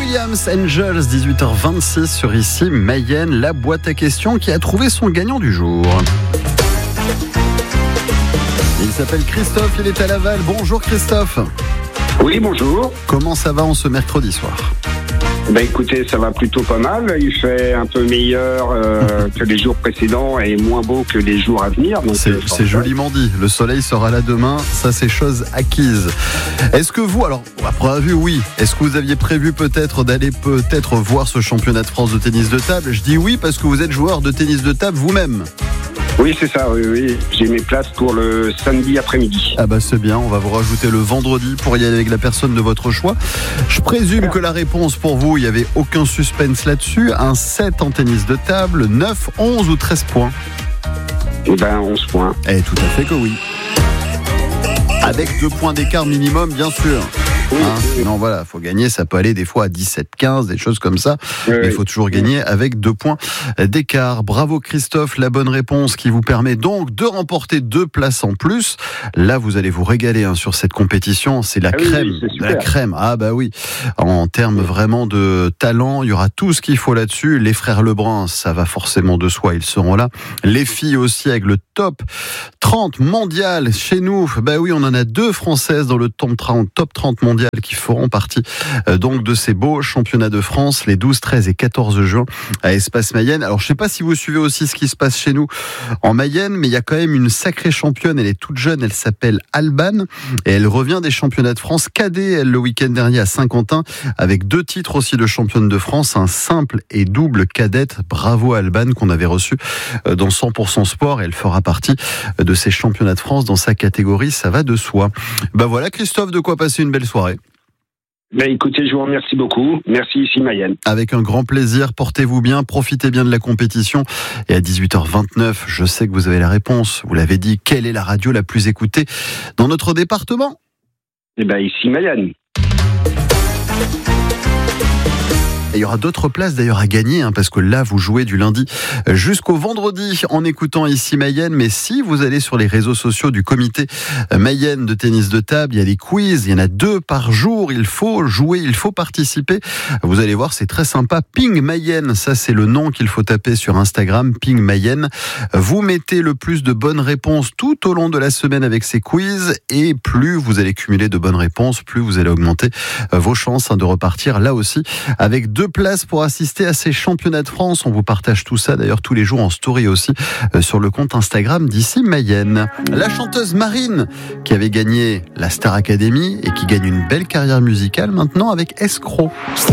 Williams Angels, 18h26 sur Ici Mayenne, la boîte à questions qui a trouvé son gagnant du jour. Il s'appelle Christophe, il est à Laval. Bonjour Christophe. Oui, bonjour. Comment ça va en ce mercredi soir ? Écoutez, ça va plutôt pas mal. Il fait un peu meilleur que les jours précédents et moins beau que les jours à venir. Donc c'est joliment dit. Le soleil sera là demain, ça c'est chose acquise. Est-ce que vous, alors à première vue, oui, est-ce que vous aviez prévu peut-être d'aller voir ce championnat de France de tennis de table ? Je dis oui parce que vous êtes joueur de tennis de table vous-même. Oui, c'est ça, oui. J'ai mes places pour le samedi après-midi. Ah bah c'est bien, on va vous rajouter le vendredi pour y aller avec la personne de votre choix. Je présume que la réponse pour vous, il n'y avait aucun suspense là-dessus. Un 7 en tennis de table, 9, 11 ou 13 points ? 11 points. Eh, tout à fait que oui. Avec 2 points d'écart minimum, bien sûr. Sinon voilà, faut gagner, ça peut aller des fois à 17-15, des choses comme ça, mais il faut toujours gagner avec 2 points d'écart. Bravo Christophe, la bonne réponse qui vous permet donc de remporter 2 places en plus. Là vous allez vous régaler sur cette compétition, c'est la crème, la crème. Ah bah oui, en termes vraiment de talent, il y aura tout ce qu'il faut là-dessus. Les frères Lebrun, ça va forcément de soi, ils seront là. Les filles aussi avec le top 30 mondial chez nous. Bah oui, on en a 2 françaises dans le top 30 mondial qui feront partie donc de ces beaux championnats de France les 12, 13 et 14 juin à Espace Mayenne. Alors je sais pas si vous suivez aussi ce qui se passe chez nous en Mayenne, mais il y a quand même une sacrée championne, elle est toute jeune, elle s'appelle Alban et elle revient des championnats de France cadet, elle, le week-end dernier à Saint-Quentin, avec 2 titres aussi de championne de France, un simple et double cadette. Bravo Alban qu'on avait reçu dans 100% Sport et elle fera partie de ces championnats de France dans sa catégorie, ça va de soi. Bah voilà Christophe, de quoi passer une belle soirée. Écoutez, je vous remercie beaucoup. Merci Ici Mayenne. Avec un grand plaisir, portez-vous bien, profitez bien de la compétition. Et à 18h29, je sais que vous avez la réponse. Vous l'avez dit, quelle est la radio la plus écoutée dans notre département ? Ici Mayenne. Et il y aura d'autres places d'ailleurs à gagner, parce que là, vous jouez du lundi jusqu'au vendredi en écoutant Ici Mayenne. Mais si vous allez sur les réseaux sociaux du comité Mayenne de tennis de table, il y a des quiz, il y en a 2 par jour. Il faut jouer, il faut participer. Vous allez voir, c'est très sympa. Ping Mayenne, ça c'est le nom qu'il faut taper sur Instagram, Ping Mayenne. Vous mettez le plus de bonnes réponses tout au long de la semaine avec ces quiz. Et plus vous allez cumuler de bonnes réponses, plus vous allez augmenter vos chances de repartir là aussi avec 2 places pour assister à ces championnats de France. On vous partage tout ça d'ailleurs tous les jours en story aussi sur le compte Instagram d'Ici Mayenne. La chanteuse Marine qui avait gagné la Star Academy et qui gagne une belle carrière musicale maintenant avec Escroc.